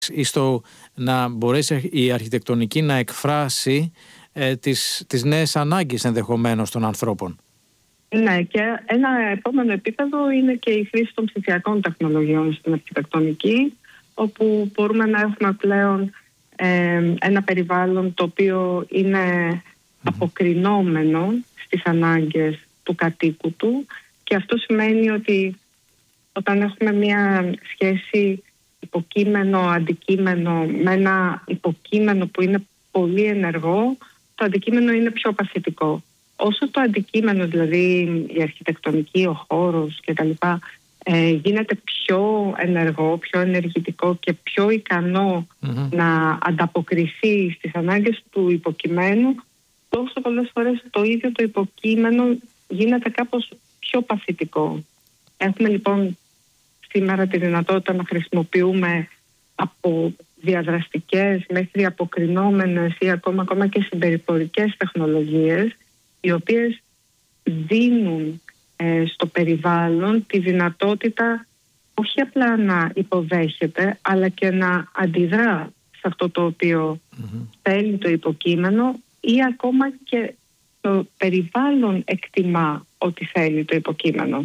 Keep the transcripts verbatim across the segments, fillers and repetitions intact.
ή στο να μπορέσει η αρχιτεκτονική να εκφράσει ε, τις, τις νέες ανάγκες ενδεχομένως των ανθρώπων. Ναι, και ένα επόμενο επίπεδο είναι και η χρήση των ψηφιακών τεχνολογιών στην αρχιτεκτονική, όπου μπορούμε να έχουμε πλέον ε, ένα περιβάλλον το οποίο είναι mm-hmm. αποκρινόμενο στις ανάγκες του κατοίκου του, και αυτό σημαίνει ότι όταν έχουμε μια σχέση υποκείμενο-αντικείμενο με ένα υποκείμενο που είναι πολύ ενεργό, το αντικείμενο είναι πιο παθητικό. Όσο το αντικείμενο, δηλαδή η αρχιτεκτονική, ο χώρος κτλ. Ε, γίνεται πιο ενεργό, πιο ενεργητικό και πιο ικανό mm-hmm. να ανταποκριθεί στις ανάγκες του υποκειμένου, τόσο πολλές φορές το ίδιο το υποκείμενο γίνεται κάπως πιο παθητικό. Έχουμε λοιπόν σήμερα τη δυνατότητα να χρησιμοποιούμε από διαδραστικές μέχρι αποκρινόμενες ή ακόμα, ακόμα και συμπεριφορικές τεχνολογίες, οι οποίες δίνουν ε, στο περιβάλλον τη δυνατότητα όχι απλά να υποδέχεται, αλλά και να αντιδρά σε αυτό το οποίο mm-hmm. θέλει το υποκείμενο, ή ακόμα και το περιβάλλον εκτιμά ότι θέλει το υποκείμενο.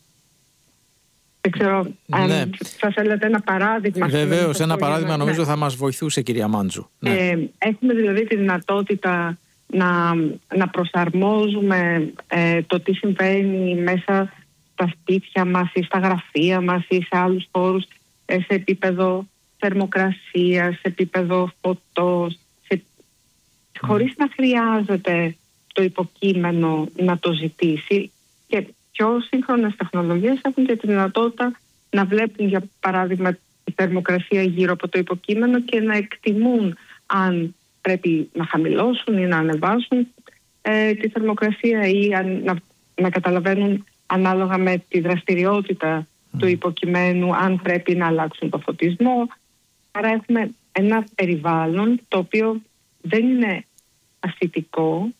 Δεν ξέρω αν ναι. θα θέλετε ένα παράδειγμα. Βεβαίως, ένα παράδειγμα ναι. νομίζω θα μας βοηθούσε, κυρία Μάντζου. Ναι. Ε, έχουμε δηλαδή τη δυνατότητα να, να προσαρμόζουμε ε, το τι συμβαίνει μέσα στα σπίτια μας ή στα γραφεία μας ή σε άλλους χώρους, ε, σε επίπεδο θερμοκρασίας, σε επίπεδο φωτός, σε... mm. χωρίς να χρειάζεται το υποκείμενο να το ζητήσει. Και πιο σύγχρονες τεχνολογίες έχουν και τη δυνατότητα να βλέπουν, για παράδειγμα, τη θερμοκρασία γύρω από το υποκείμενο και να εκτιμούν αν πρέπει να χαμηλώσουν ή να ανεβάσουν ε, τη θερμοκρασία, ή αν, να, να καταλαβαίνουν ανάλογα με τη δραστηριότητα mm. του υποκειμένου αν πρέπει να αλλάξουν το φωτισμό. Άρα έχουμε ένα περιβάλλον το οποίο δεν είναι ασθητικό,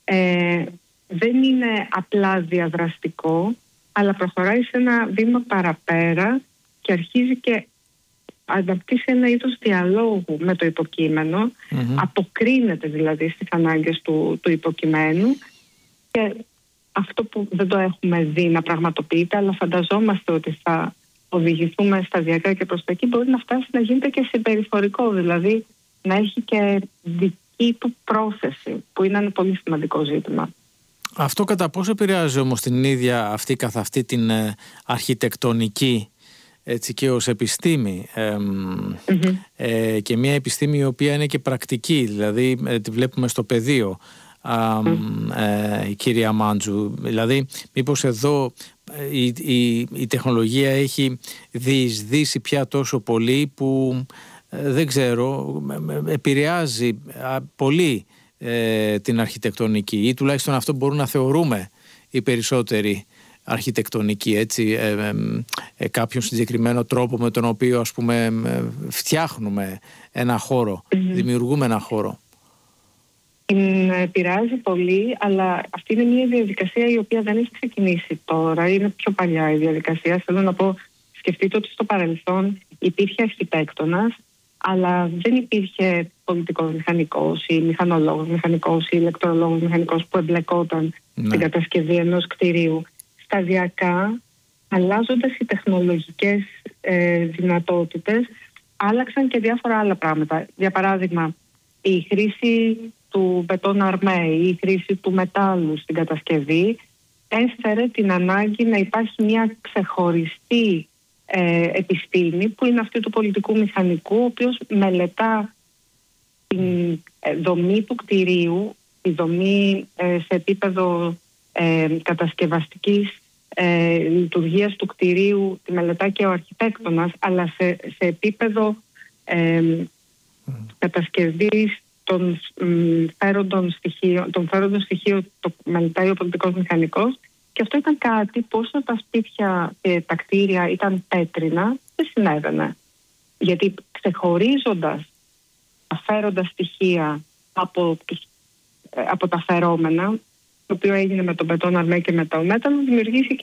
ε, δεν είναι απλά διαδραστικό, αλλά προχωράει σε ένα βήμα παραπέρα και αρχίζει και αναπτύσσει ένα είδος διαλόγου με το υποκείμενο, mm-hmm. αποκρίνεται δηλαδή στις ανάγκες του, του υποκειμένου, και αυτό που δεν το έχουμε δει να πραγματοποιείται, αλλά φανταζόμαστε ότι θα οδηγηθούμε σταδιακά και προς τα εκεί, μπορεί να φτάσει να γίνεται και συμπεριφορικό, δηλαδή να έχει και δική του πρόθεση, που είναι ένα πολύ σημαντικό ζήτημα. Αυτό κατά πόσο επηρεάζει όμως την ίδια αυτή καθ' αυτή την ε, αρχιτεκτονική, έτσι, και ως επιστήμη, ε, mm-hmm. ε, και μια επιστήμη η οποία είναι και πρακτική, δηλαδή ε, τη βλέπουμε στο πεδίο, α, mm. ε, η κυρία Μάντζου, δηλαδή μήπως εδώ ε, η, η, η τεχνολογία έχει διεισδύσει πια τόσο πολύ που ε, δεν ξέρω, επηρεάζει α, πολύ ε, την αρχιτεκτονική, ή τουλάχιστον αυτό μπορούν να θεωρούμε οι περισσότεροι αρχιτεκτονική, έτσι, ε, ε, ε, κάποιον συγκεκριμένο τρόπο με τον οποίο, ας πούμε, ε, φτιάχνουμε ένα χώρο, mm-hmm. δημιουργούμε ένα χώρο. Την επηρεάζει πολύ, αλλά αυτή είναι μια διαδικασία η οποία δεν έχει ξεκινήσει τώρα, είναι πιο παλιά η διαδικασία. Θέλω να πω, σκεφτείτε ότι στο παρελθόν υπήρχε αρχιτέκτονας, αλλά δεν υπήρχε πολιτικός μηχανικός ή μηχανολόγος μηχανικός ή ηλεκτρολόγος μηχανικός που εμπλεκόταν ναι. στην κατασκευή ενός κτηρίου. Σταδιακά, αλλάζοντας οι τεχνολογικές ε, δυνατότητες, άλλαξαν και διάφορα άλλα πράγματα. Για παράδειγμα, η χρήση του μπετόν αρμέ ή η χρήση του μετάλλου στην κατασκευή έφερε την ανάγκη να υπάρχει μια ξεχωριστή ε, επιστήμη, που είναι αυτή του πολιτικού μηχανικού, ο οποίος μελετά την ε, δομή του κτηρίου, τη δομή ε, σε επίπεδο Ε, κατασκευαστικής ε, λειτουργίας του κτηρίου, τη μελετά και ο αρχιτέκτονας, αλλά σε, σε επίπεδο ε, mm. κατασκευής των φέροντων στοιχείων, των φέροντων στοιχείων το μελετάει ο πολιτικός μηχανικός, και αυτό ήταν κάτι που όσο τα σπίτια και τα κτίρια ήταν πέτρινα, δεν συνέβαινε. Γιατί ξεχωρίζοντας τα φέροντα στοιχεία από, από τα φερόμενα, το οποίο έγινε με τον μπετόν αρμέ και με το μέταλλο, δημιουργήθηκε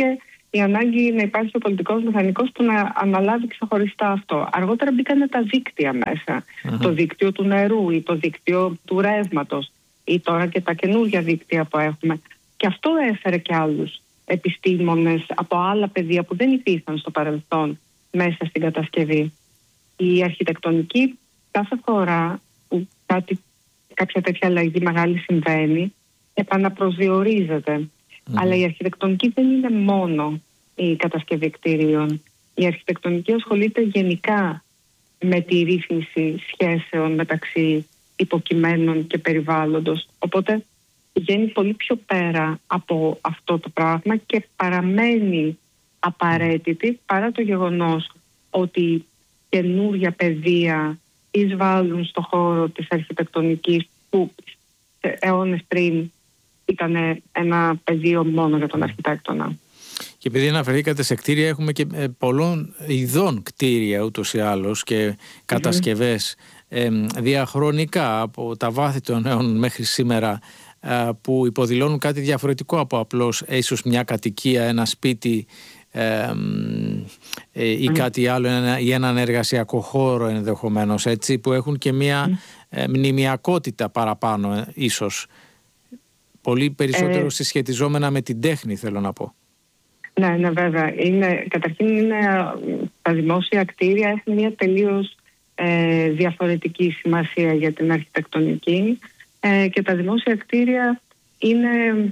η ανάγκη να υπάρχει ο πολιτικός μηχανικός που να αναλάβει ξεχωριστά αυτό. Αργότερα μπήκαν τα δίκτυα μέσα. Mm-hmm. Το δίκτυο του νερού ή το δίκτυο του ρεύματος ή τώρα και τα καινούργια δίκτυα που έχουμε. Και αυτό έφερε και άλλους επιστήμονες από άλλα πεδία που δεν υπήρχαν στο παρελθόν μέσα στην κατασκευή. Η αρχιτεκτονική κάθε φορά που κάτι, κάποια τέτοια αλλαγή μεγάλη συμβαίνει, επαναπροσδιορίζεται. Mm-hmm. Αλλά η αρχιτεκτονική δεν είναι μόνο η κατασκευή κτίριων. Η αρχιτεκτονική ασχολείται γενικά με τη ρύθμιση σχέσεων μεταξύ υποκειμένων και περιβάλλοντος. Οπότε πηγαίνει πολύ πιο πέρα από αυτό το πράγμα και παραμένει απαραίτητη παρά το γεγονός ότι καινούργια πεδία εισβάλλουν στο χώρο της αρχιτεκτονικής που αιώνες πριν ήταν ένα πεδίο μόνο για τον αρχιτέκτονα. Και επειδή αναφερθήκατε σε κτίρια, έχουμε και ε, πολλών ειδών κτίρια ούτως ή άλλως και κατασκευές ε, διαχρονικά από τα βάθη των αιώνων μέχρι σήμερα ε, που υποδηλώνουν κάτι διαφορετικό από απλώς ε, ίσως μια κατοικία, ένα σπίτι ε, ε, ή mm. κάτι άλλο ένα, ή έναν εργασιακό χώρο ενδεχομένως, έτσι, που έχουν και μια mm. ε, μνημιακότητα παραπάνω ε, ίσως. Πολύ περισσότερο ε, συσχετιζόμενα με την τέχνη, θέλω να πω. Ναι, ναι, βέβαια. Είναι, καταρχήν είναι, τα δημόσια κτίρια έχουν μια τελείως ε, διαφορετική σημασία για την αρχιτεκτονική ε, και τα δημόσια κτίρια είναι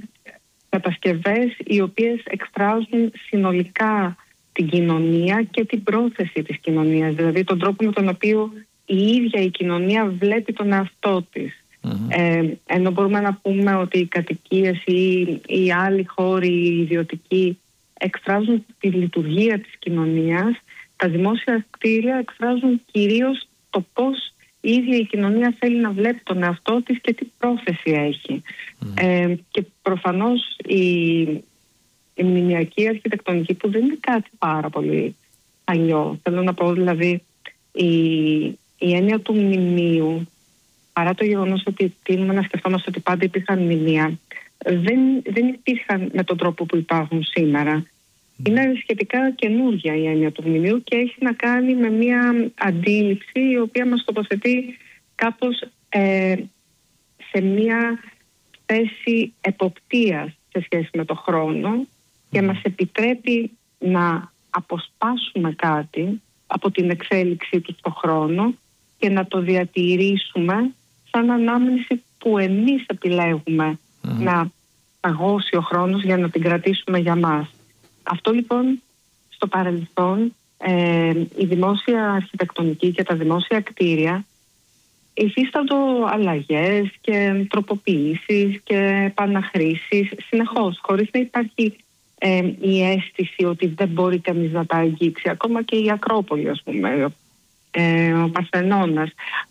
κατασκευές οι οποίες εκφράζουν συνολικά την κοινωνία και την πρόθεση της κοινωνίας, δηλαδή τον τρόπο με τον οποίο η ίδια η κοινωνία βλέπει τον εαυτό της. Mm-hmm. Ε, ενώ μπορούμε να πούμε ότι οι κατοικίες ή οι άλλοι χώροι ιδιωτικοί εκφράζουν τη λειτουργία της κοινωνίας, τα δημόσια κτίρια εκφράζουν κυρίως το πώς η ίδια η κοινωνία θέλει να βλέπει τον εαυτό της και τι πρόθεση έχει. Mm. Ε, και προφανώς η, η μνημιακή αρχιτεκτονική, που δεν είναι κάτι πάρα πολύ παλιό, θέλω να πω δηλαδή η, η έννοια του μνημείου, παρά το γεγονός ότι τείνουμε να σκεφτόμαστε ότι πάντα υπήρχαν μνημεία, δεν, δεν υπήρχαν με τον τρόπο που υπάρχουν σήμερα. Mm. Είναι σχετικά καινούργια η έννοια του μνημείου και έχει να κάνει με μια αντίληψη η οποία μας τοποθετεί κάπως ε, σε μια θέση εποπτείας σε σχέση με το χρόνο mm. και μας επιτρέπει να αποσπάσουμε κάτι από την εξέλιξή του στο χρόνο και να το διατηρήσουμε σαν ανάμνηση που εμείς επιλέγουμε mm. να παγώσει ο χρόνος για να την κρατήσουμε για μας. Αυτό λοιπόν στο παρελθόν ε, η δημόσια αρχιτεκτονική και τα δημόσια κτίρια υφίσταντο αλλαγές και τροποποιήσεις και επαναχρήσεις συνεχώς, χωρίς να υπάρχει ε, η αίσθηση ότι δεν μπορεί κανείς να τα αγγίξει. Ακόμα και η Ακρόπολη, ας πούμε, ε, ο Παρθενώνας.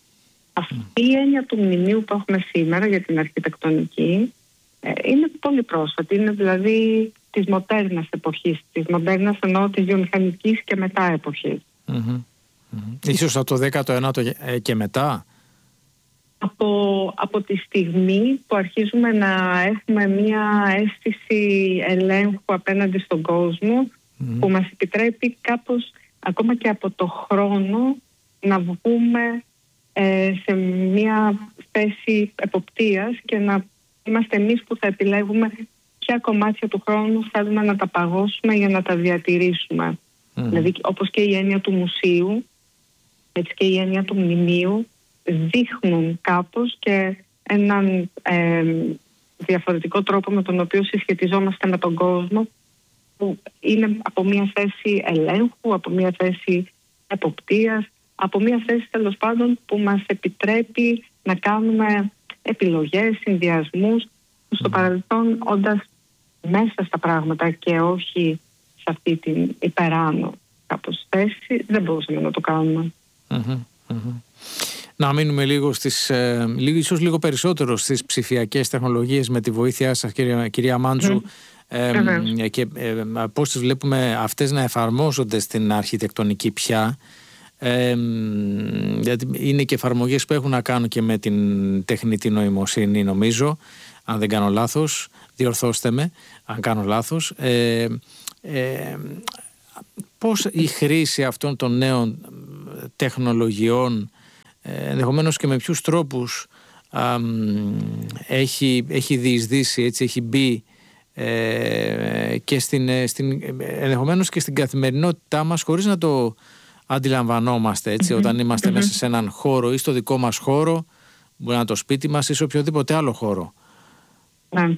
Αυτή η έννοια του μνημείου που έχουμε σήμερα για την αρχιτεκτονική ε, είναι πολύ πρόσφατη. Είναι δηλαδή της μοντέρνας εποχής, της μοντέρνας εννοώ της βιομηχανικής και μετά εποχής. Mm-hmm. Mm-hmm. Ίσως από το δέκατο ένατο και μετά. Από, από τη στιγμή που αρχίζουμε να έχουμε μια αίσθηση ελέγχου απέναντι στον κόσμο mm-hmm. που μας επιτρέπει κάπως ακόμα και από το χρόνο να βγούμε ε, σε μια θέση εποπτείας και να είμαστε εμείς που θα επιλέγουμε ποια κομμάτια του χρόνου θέλουμε να τα παγώσουμε για να τα διατηρήσουμε. Mm. Δηλαδή όπως και η έννοια του μουσείου, έτσι και η έννοια του μνημείου δείχνουν κάπως και έναν ε, διαφορετικό τρόπο με τον οποίο συσχετιζόμαστε με τον κόσμο, που είναι από μια θέση ελέγχου, από μια θέση εποπτείας, από μια θέση τέλος πάντων που μας επιτρέπει να κάνουμε επιλογές, συνδυασμούς που στο παρελθόν όντας μέσα στα πράγματα και όχι σε αυτή την υπεράνω κάπως θέση δεν μπορούσαμε να το κάνουμε. Mm-hmm, mm-hmm. Να μείνουμε λίγο στις, ε, λίγο, ίσως λίγο περισσότερο στις ψηφιακές τεχνολογίες με τη βοήθειά σας κυρία, κυρία Μάντζου. Mm. Ε, mm-hmm. και ε, πώς τις βλέπουμε αυτές να εφαρμόζονται στην αρχιτεκτονική πια. Ε, γιατί είναι και εφαρμογές που έχουν να κάνουν και με την τεχνητή νοημοσύνη, νομίζω, αν δεν κάνω λάθος, διορθώστε με αν κάνω λάθος. Ε, Ε, πώς η χρήση αυτών των νέων τεχνολογιών, ε, ενδεχομένως και με ποιους τρόπους α, έχει, έχει διεισδύσει, έτσι, έχει μπει ε, και στην, στην, ενδεχομένως και στην καθημερινότητά μας χωρίς να το αντιλαμβανόμαστε, έτσι, mm-hmm. όταν είμαστε mm-hmm. μέσα σε έναν χώρο ή στο δικό μας χώρο, μπορεί να είναι το σπίτι μας ή σε οποιοδήποτε άλλο χώρο. Ναι.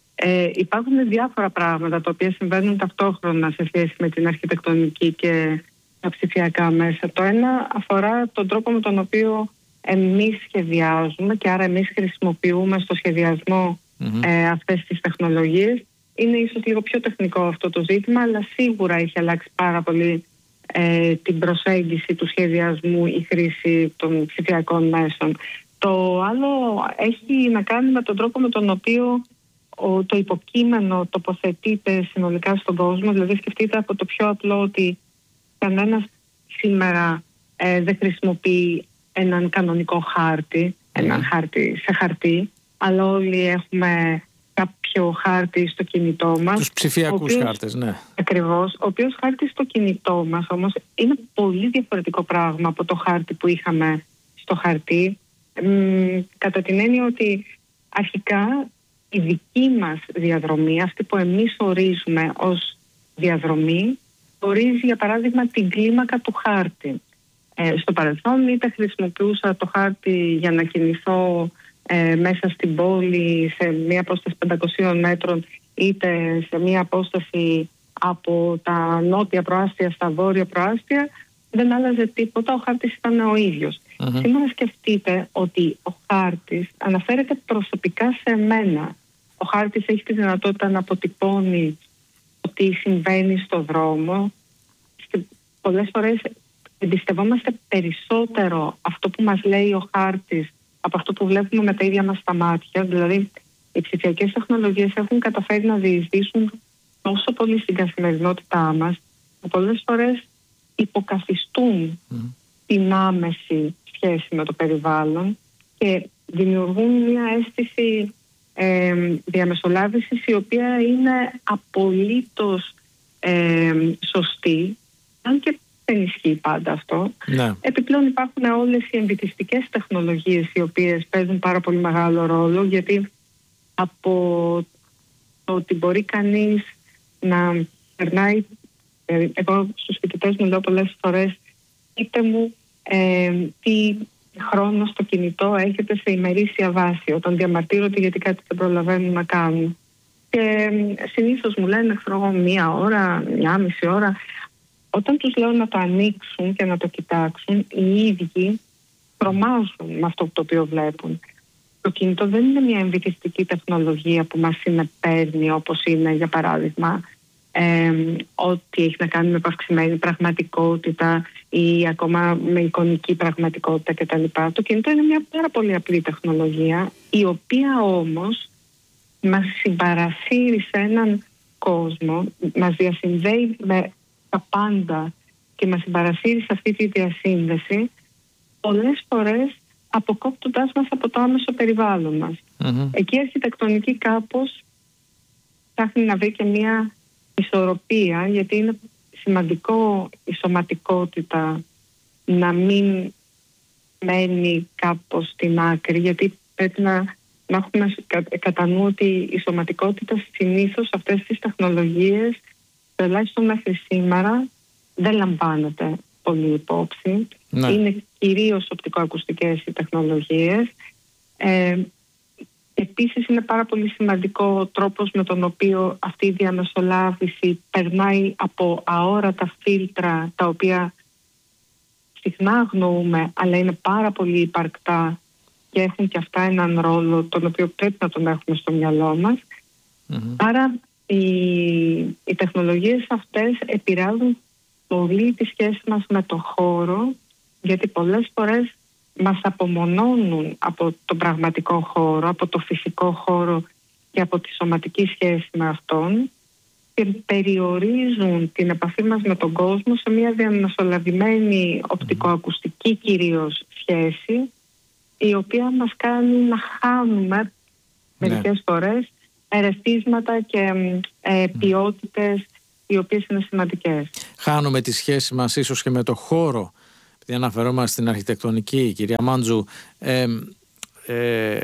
Ε, υπάρχουν διάφορα πράγματα τα οποία συμβαίνουν ταυτόχρονα σε σχέση με την αρχιτεκτονική και τα ψηφιακά μέσα. Το ένα αφορά τον τρόπο με τον οποίο εμείς σχεδιάζουμε και άρα εμείς χρησιμοποιούμε στο σχεδιασμό mm-hmm. ε, αυτές τις τεχνολογίες. Είναι ίσως λίγο πιο τεχνικό αυτό το ζήτημα, αλλά σίγουρα έχει αλλάξει πάρα πολύ ε, την προσέγγιση του σχεδιασμού η χρήση των ψηφιακών μέσων. Το άλλο έχει να κάνει με τον τρόπο με τον οποίο το υποκείμενο τοποθετείται συνολικά στον κόσμο. Δηλαδή σκεφτείτε από το πιο απλό ότι κανένας σήμερα ε, δεν χρησιμοποιεί έναν κανονικό χάρτη, έναν χάρτη σε χαρτί, αλλά όλοι έχουμε κάποιο χάρτη στο κινητό μας. Τους ψηφιακούς οποίος, χάρτες, ναι. Ακριβώς. Ο οποίος χάρτης στο κινητό μας όμως είναι πολύ διαφορετικό πράγμα από το χάρτη που είχαμε στο χαρτί. Μ, κατά την έννοια ότι αρχικά η δική μας διαδρομή, αυτή που εμείς ορίζουμε ως διαδρομή, ορίζει για παράδειγμα την κλίμακα του χάρτη. Ε, στο παρελθόν είτε χρησιμοποιούσα το χάρτη για να κινηθώ ε, μέσα στην πόλη σε μία απόσταση πεντακοσίων μέτρων, είτε σε μία απόσταση από τα νότια προάστια στα βόρεια προάστια, δεν άλλαζε τίποτα, ο χάρτης ήταν ο ίδιος. Uh-huh. Σήμερα σκεφτείτε ότι ο χάρτης αναφέρεται προσωπικά σε μένα. Ο χάρτης έχει τη δυνατότητα να αποτυπώνει τι συμβαίνει στο δρόμο. Και πολλές φορές εμπιστευόμαστε περισσότερο αυτό που μας λέει ο χάρτης από αυτό που βλέπουμε με τα ίδια μας τα μάτια. Δηλαδή, οι ψηφιακές τεχνολογίες έχουν καταφέρει να διεισδύσουν τόσο πολύ στην καθημερινότητά μας, που πολλές φορές υποκαθιστούν mm. την άμεση σχέση με το περιβάλλον και δημιουργούν μια αίσθηση ε, διαμεσολάβησης η οποία είναι απολύτως ε, σωστή, αν και δεν ισχύει πάντα αυτό. Ναι. Επιπλέον υπάρχουν όλες οι εμβυτιστικές τεχνολογίες οι οποίες παίζουν πάρα πολύ μεγάλο ρόλο, γιατί από το ότι μπορεί κανείς να περνάει, εγώ στους φοιτητές μου λέω πολλές φορές, πείτε μου ε, τι χρόνο στο κινητό έχετε σε ημερήσια βάση, όταν διαμαρτύρονται γιατί κάτι δεν προλαβαίνουν να κάνουν. Και ε, συνήθως μου λένε ξέρω, μία ώρα, μία μισή ώρα. Όταν τους λέω να το ανοίξουν και να το κοιτάξουν, οι ίδιοι τρομάζουν με αυτό το οποίο βλέπουν. Το κινητό δεν είναι μια εμβυτιστική τεχνολογία που μας συνεπέρνει, όπως είναι για παράδειγμα ε, ό,τι έχει να κάνει με επαυξημένη πραγματικότητα ή ακόμα με εικονική πραγματικότητα κτλ. Το κινητό είναι μια πάρα πολύ απλή τεχνολογία, η οποία όμως μας συμπαρασύρει σε έναν κόσμο, μας διασυνδέει με τα πάντα και μας συμπαρασύρει σε αυτή τη διασύνδεση, πολλές φορές αποκόπτοντας μας από το άμεσο περιβάλλον μας. Mm-hmm. Εκεί η αρχιτεκτονική κάπως ψάχνει να βρει και μια ισορροπία, γιατί είναι σημαντικό η σωματικότητα να μην μένει κάπως στην άκρη, γιατί πρέπει να, να έχουμε κατά νου ότι η σωματικότητα συνήθως αυτές τις τεχνολογίες, τουλάχιστον μέχρι σήμερα, δεν λαμβάνεται πολύ υπόψη. Ναι. Είναι κυρίως οπτικοακουστικές οι τεχνολογίες. Ε, επίσης είναι πάρα πολύ σημαντικό ο τρόπος με τον οποίο αυτή η διαμεσολάβηση περνάει από αόρατα φίλτρα, τα οποία συχνά αγνοούμε, αλλά είναι πάρα πολύ υπαρκτά και έχουν και αυτά έναν ρόλο τον οποίο πρέπει να τον έχουμε στο μυαλό μας. Mm-hmm. Άρα οι, οι τεχνολογίες αυτές επηρεάζουν πολύ τη σχέση μας με το χώρο, γιατί πολλές φορές μας απομονώνουν από τον πραγματικό χώρο, από το φυσικό χώρο και από τη σωματική σχέση με αυτόν και περιορίζουν την επαφή μας με τον κόσμο σε μια διαμεσολαβημένη οπτικοακουστική κυρίως σχέση, η οποία μας κάνει να χάνουμε ναι. μερικές φορές ερεθίσματα και ε, ποιότητες οι οποίες είναι σημαντικές. Χάνουμε τη σχέση μας ίσως και με το χώρο, επειδή αναφερόμαστε στην αρχιτεκτονική, κυρία Μάντζου, ε, ε,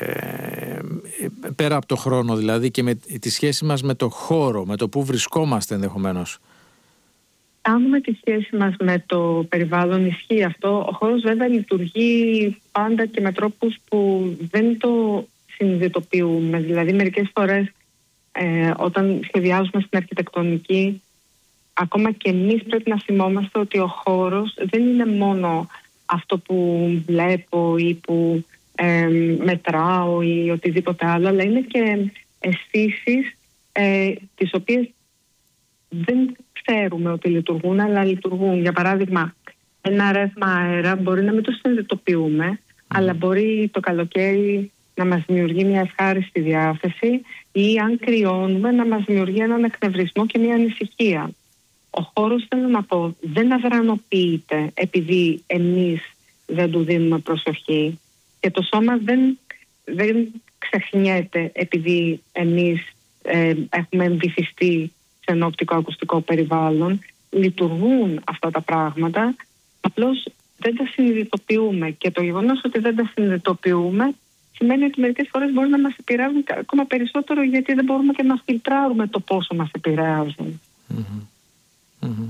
πέρα από το χρόνο δηλαδή, και με τη σχέση μας με το χώρο, με το που βρισκόμαστε ενδεχομένως. Κάνουμε τη σχέση μας με το περιβάλλον, ισχύει αυτό. Ο χώρος βέβαια λειτουργεί πάντα και με τρόπους που δεν το συνειδητοποιούμε. Δηλαδή μερικές φορές ε, όταν σχεδιάζουμε στην αρχιτεκτονική, ακόμα και εμείς πρέπει να θυμόμαστε ότι ο χώρος δεν είναι μόνο αυτό που βλέπω ή που ε, μετράω ή οτιδήποτε άλλο, αλλά είναι και αισθήσεις ε, τις οποίες δεν ξέρουμε ότι λειτουργούν, αλλά λειτουργούν. Για παράδειγμα, ένα ρεύμα αέρα μπορεί να μην το συνειδητοποιούμε, mm. αλλά μπορεί το καλοκαίρι να μας δημιουργεί μια ευχάριστη διάθεση ή αν κρυώνουμε να μας δημιουργεί έναν εκνευρισμό και μια ανησυχία. Ο χώρος, θέλω να πω, δεν αδρανοποιείται επειδή εμείς δεν του δίνουμε προσοχή και το σώμα δεν, δεν ξεχνιέται επειδή εμείς ε, έχουμε εμβυθιστεί σε ένα οπτικοακουστικό περιβάλλον. Λειτουργούν αυτά τα πράγματα, απλώς δεν τα συνειδητοποιούμε και το γεγονός ότι δεν τα συνειδητοποιούμε σημαίνει ότι μερικές φορές μπορεί να μας επηρεάζουν ακόμα περισσότερο, γιατί δεν μπορούμε και να φιλτράρουμε το πόσο μας επηρεάζουν. Mm-hmm. Mm-hmm.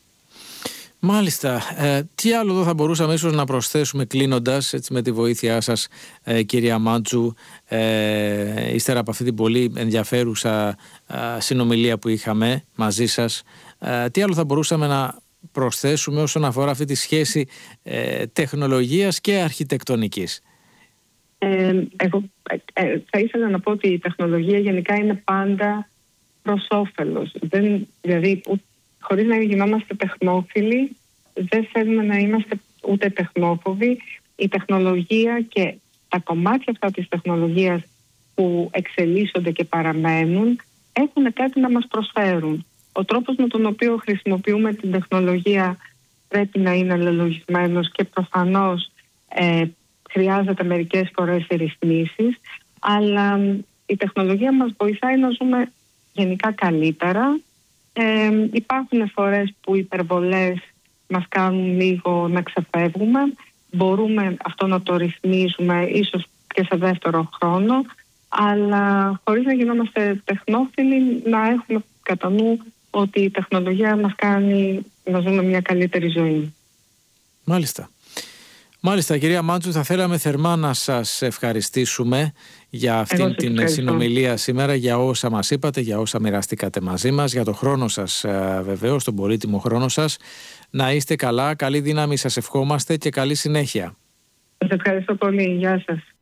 Μάλιστα. Ε, τι άλλο εδώ θα μπορούσαμε ίσως να προσθέσουμε κλείνοντας, έτσι, με τη βοήθειά σας, ε, κυρία Μάντζου, ε, ύστερα από αυτή την πολύ ενδιαφέρουσα ε, συνομιλία που είχαμε μαζί σας, ε, τι άλλο θα μπορούσαμε να προσθέσουμε όσον αφορά αυτή τη σχέση ε, τεχνολογίας και αρχιτεκτονικής? Ε, εγώ ε, θα ήθελα να πω ότι η τεχνολογία γενικά είναι πάντα προς όφελος. Δεν, δηλαδή, χωρίς να γινόμαστε τεχνόφιλοι, δεν θέλουμε να είμαστε ούτε τεχνόφοβοι. Η τεχνολογία και τα κομμάτια αυτά της τεχνολογίας που εξελίσσονται και παραμένουν έχουν κάτι να μας προσφέρουν. Ο τρόπος με τον οποίο χρησιμοποιούμε την τεχνολογία πρέπει να είναι αλληλογισμένος και προφανώς ε, χρειάζεται μερικές φορές ρυθμίσεις, αλλά η τεχνολογία μας βοηθάει να ζούμε γενικά καλύτερα. Ε, υπάρχουν φορές που οι υπερβολές μας κάνουν λίγο να ξεφεύγουμε. Μπορούμε αυτό να το ρυθμίζουμε ίσως και σε δεύτερο χρόνο, αλλά χωρίς να γινόμαστε τεχνόφιλοι, να έχουμε κατά νου ότι η τεχνολογία μας κάνει να ζούμε μια καλύτερη ζωή. Μάλιστα. Μάλιστα, κυρία Μάντζου, θα θέλαμε θερμά να σας ευχαριστήσουμε για αυτήν την ευχαριστώ. συνομιλία σήμερα, για όσα μας είπατε, για όσα μοιραστήκατε μαζί μας, για το χρόνο σας βεβαίως, τον πολύτιμο χρόνο σας. Να είστε καλά, καλή δύναμη σας ευχόμαστε και καλή συνέχεια. Σας ευχαριστώ πολύ. Γεια σας.